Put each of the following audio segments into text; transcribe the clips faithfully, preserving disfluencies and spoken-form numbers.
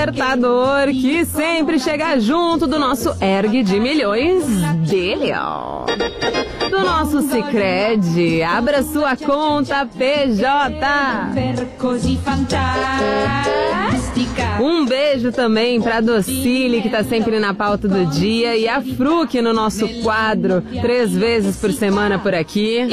despertador que sempre chega junto do nosso ergue de milhões dele, ó. Do nosso Sicredi. Abra sua conta P J. Um beijo também pra Docile, que tá sempre na pauta do dia, e a Fruc no nosso quadro, três vezes por semana por aqui.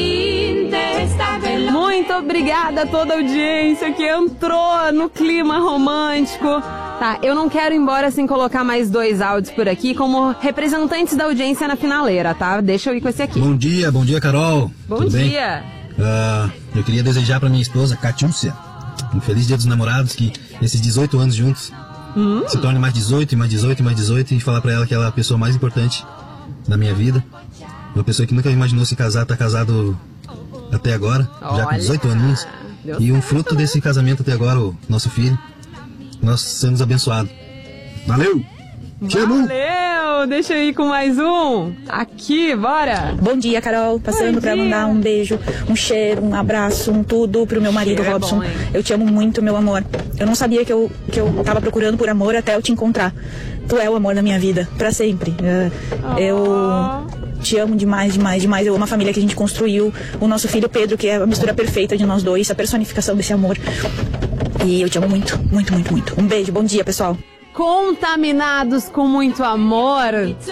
Muito obrigada a toda a audiência que entrou no clima romântico. Tá, eu não quero ir embora sem colocar mais dois áudios por aqui como representantes da audiência na finaleira, tá? Deixa eu ir com esse aqui. Bom dia, bom dia, Carol. Bom Tudo dia. Bem? Uh, eu queria desejar pra minha esposa, Catiúcia, um feliz dia dos namorados, que esses dezoito anos juntos hum. se tornem mais dezoito, e mais dezoito, e mais dezoito, e falar pra ela que ela é a pessoa mais importante da minha vida. Uma pessoa que nunca imaginou se casar, tá casado até agora, Olha, já com dezoito aninhos. E um fruto né? desse casamento até agora, o nosso filho. Nós somos abençoados. Valeu! Tchau! Valeu! Deixa eu ir com mais um. Aqui, bora! Bom dia, Carol. Passando para mandar um beijo, um cheiro, um abraço, um tudo pro meu marido, cheiro Robson. É bom, eu te amo muito, meu amor. Eu não sabia que eu, que eu tava procurando por amor até eu te encontrar. Tu é o amor da minha vida, para sempre. Oh. Eu te amo demais, demais, demais. Eu amo a família que a gente construiu. O nosso filho Pedro, que é a mistura perfeita de nós dois, a personificação desse amor. E eu te amo muito, muito, muito, muito. Um beijo, bom dia, pessoal. Contaminados com muito amor.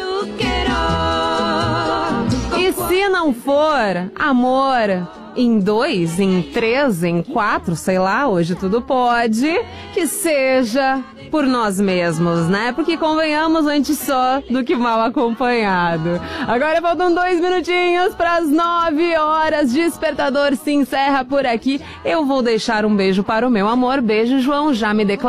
E se não for amor em dois, em três, em quatro, sei lá, hoje tudo pode, que seja por nós mesmos, né? Porque convenhamos antes só do que mal acompanhado. Agora faltam dois minutinhos para as nove horas. Despertador se encerra por aqui. Eu vou deixar um beijo para o meu amor. Beijo, João. Já me declarou.